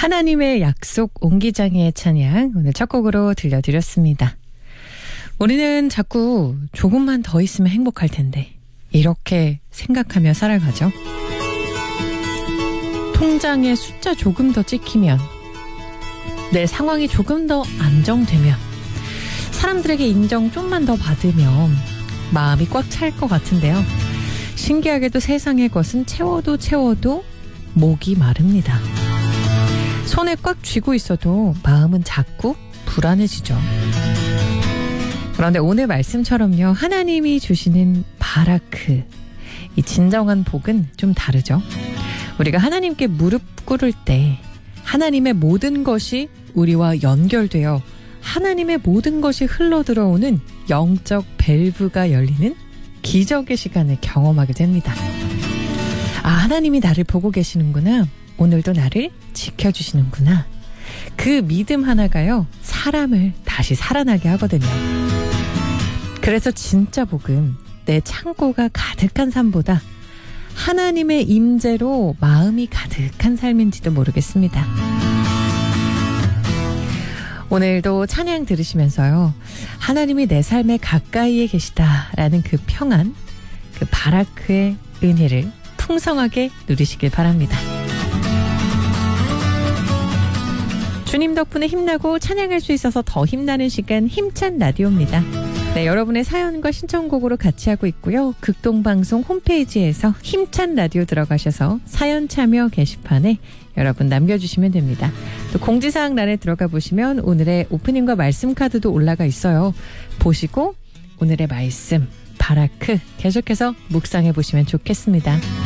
하나님의 약속 옹기장의 찬양 오늘 첫 곡으로 들려드렸습니다. 우리는 자꾸 조금만 더 있으면 행복할 텐데 이렇게 생각하며 살아가죠. 통장에 숫자 조금 더 찍히면, 내 상황이 조금 더 안정되면, 사람들에게 인정 좀만 더 받으면 마음이 꽉 찰 것 같은데요. 신기하게도 세상의 것은 채워도 목이 마릅니다. 손에 꽉 쥐고 있어도 마음은 자꾸 불안해지죠. 그런데 오늘 말씀처럼요, 하나님이 주시는 바라크, 이 진정한 복은 좀 다르죠. 우리가 하나님께 무릎 꿇을 때 하나님의 모든 것이 우리와 연결되어 하나님의 모든 것이 흘러들어오는 영적 밸브가 열리는 기적의 시간을 경험하게 됩니다. 아, 하나님이 나를 보고 계시는구나. 오늘도 나를 지켜주시는구나. 그 믿음 하나가요, 사람을 다시 살아나게 하거든요. 그래서 진짜 복은 내 창고가 가득한 삶보다 하나님의 임재로 마음이 가득한 삶인지도 모르겠습니다. 오늘도 찬양 들으시면서요, 하나님이 내 삶에 가까이에 계시다라는 그 평안, 그 바라크의 은혜를 풍성하게 누리시길 바랍니다. 주님 덕분에 힘나고 찬양할 수 있어서 더 힘나는 시간, 힘찬 라디오입니다. 네, 여러분의 사연과 신청곡으로 같이 하고 있고요. 극동방송 홈페이지에서 힘찬 라디오 들어가셔서 사연 참여 게시판에 여러분 남겨주시면 됩니다. 또 공지사항란에 들어가 보시면 오늘의 오프닝과 말씀 카드도 올라가 있어요. 보시고 오늘의 말씀, 바라크 계속해서 묵상해 보시면 좋겠습니다.